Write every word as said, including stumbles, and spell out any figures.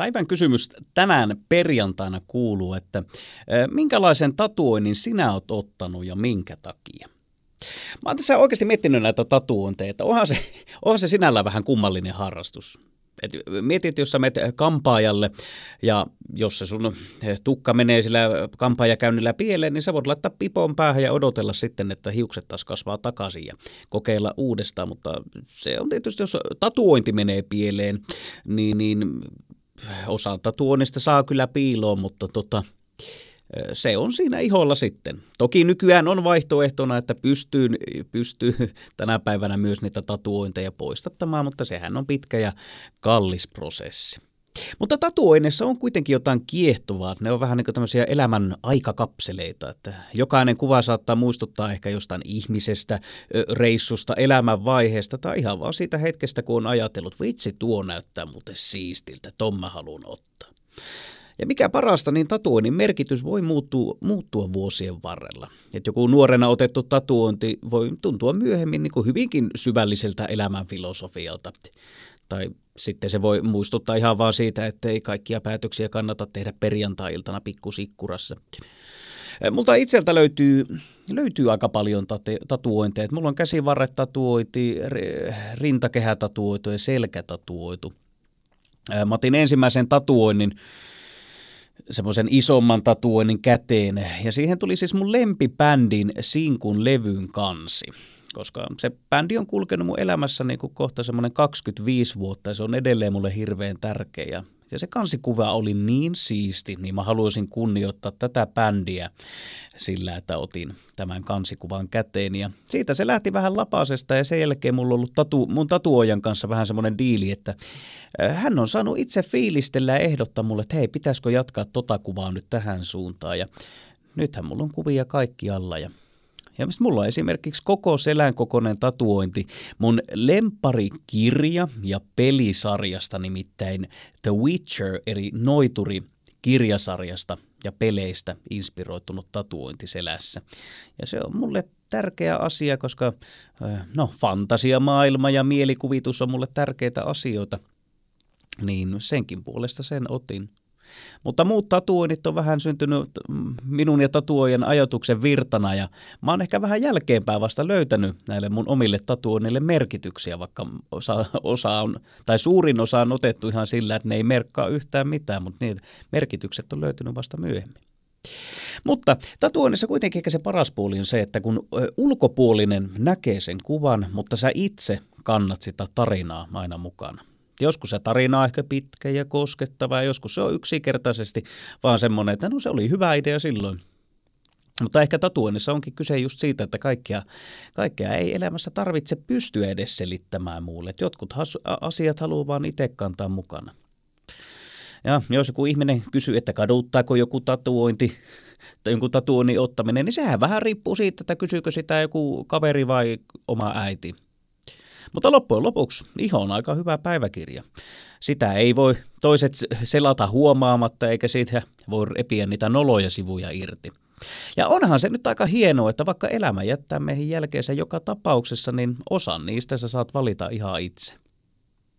Päivän kysymys tänään perjantaina kuuluu, että minkälaisen tatuoinnin sinä oot ottanut ja minkä takia? Mä oon tässä oikeasti miettinyt näitä tatuointeja, että onhan se, onhan se sinällään vähän kummallinen harrastus. Et mietit, jos sä menet kampaajalle ja jos se sun tukka menee sillä kampaajakäynnillä pieleen, niin sä voit laittaa pipon päähän ja odotella sitten, että hiukset taas kasvaa takaisin ja kokeilla uudestaan. Mutta se on tietysti, jos tatuointi menee pieleen, niin, niin osa tatuoinnista saa kyllä piiloon, mutta tota, se on siinä iholla sitten. Toki nykyään on vaihtoehtona, että pystyy, pystyy tänä päivänä myös niitä tatuointeja poistattamaan, mutta sehän on pitkä ja kallis prosessi. Mutta tatuoinnissa on kuitenkin jotain kiehtovaa. Ne on vähän niin kuin tämmöisiä elämän aikakapseleita, että jokainen kuva saattaa muistuttaa ehkä jostain ihmisestä, reissusta, elämänvaiheesta tai ihan vaan siitä hetkestä, kun on ajatellut, vitsi tuo näyttää muuten siistiltä, ton mä haluan ottaa. Ja mikä parasta, niin tatuoinnin merkitys voi muuttua, muuttua vuosien varrella. Et joku nuorena otettu tatuointi voi tuntua myöhemmin niin kuin hyvinkin syvälliseltä elämänfilosofialta. Tai sitten se voi muistuttaa ihan vaan siitä, että ei kaikkia päätöksiä kannata tehdä perjantai-iltana pikkusikkurassa. Multa itseltä löytyy, löytyy aika paljon tate, tatuointeja. Mulla on käsivarret tatuoiti, rintakehä tatuoitu ja selkä tatuoitu. Mä otin ensimmäisen tatuoinnin, semmoisen isomman tatuoinnin käteen, ja siihen tuli siis mun lempibändin Sinkun levyn kansi, koska se bändi on kulkenut mun elämässä niin kuin kohta semmoinen kaksikymmentäviisi vuotta, ja se on edelleen mulle hirveän tärkeä. Ja se kansikuva oli niin siisti, niin mä haluaisin kunnioittaa tätä bändiä sillä, että otin tämän kansikuvan käteen. Ja siitä se lähti vähän lapasesta, ja sen jälkeen mulla on ollut tatu, mun tatuoijan kanssa vähän semmoinen diili, että hän on saanut itse fiilistellä ja ehdottaa mulle, että hei, pitäisikö jatkaa tota kuvaa nyt tähän suuntaan. Ja nythän mulla on kuvia kaikkialla. Ja, ja mulla on esimerkiksi koko selän kokoinen tatuointi mun lempparikirja ja pelisarjasta, nimittäin The Witcher, eli noituri kirjasarjasta ja peleistä inspiroitunut tatuointi selässä. Ja se on mulle tärkeä asia, koska no, fantasiamaailma ja mielikuvitus on mulle tärkeitä asioita. Niin senkin puolesta sen otin. Mutta muut tatuoinnit on vähän syntynyt minun ja tatuoijan ajatuksen virtana, ja mä oon ehkä vähän jälkeenpäin vasta löytänyt näille mun omille tatuoinnille merkityksiä, vaikka osa, osa on, tai suurin osa on otettu ihan sillä, että ne ei merkkaa yhtään mitään, mutta niitä merkitykset on löytynyt vasta myöhemmin. Mutta tatuoinnissa kuitenkin ehkä se paras puoli on se, että kun ulkopuolinen näkee sen kuvan, mutta sä itse kannat sitä tarinaa aina mukana. Joskus se tarina on ehkä pitkä ja koskettava, ja joskus se on yksinkertaisesti vaan semmoinen, että no se oli hyvä idea silloin. Mutta ehkä tatuoinnissa onkin kyse just siitä, että kaikkea, kaikkea ei elämässä tarvitse pystyä edes selittämään muulle. Että jotkut has, asiat haluaa vaan itse kantaa mukana. Ja jos joku ihminen kysyy, että kaduttaako joku tatuointi tai jonkun tatuoinnin ottaminen, niin sehän vähän riippuu siitä, että kysyykö sitä joku kaveri vai oma äiti. Mutta loppujen lopuksi iho on aika hyvä päiväkirja. Sitä ei voi toiset selata huomaamatta, eikä siitä voi repiä niitä noloja sivuja irti. Ja onhan se nyt aika hienoa, että vaikka elämä jättää meihin jälkeensä joka tapauksessa, niin osan niistä sä saat valita ihan itse.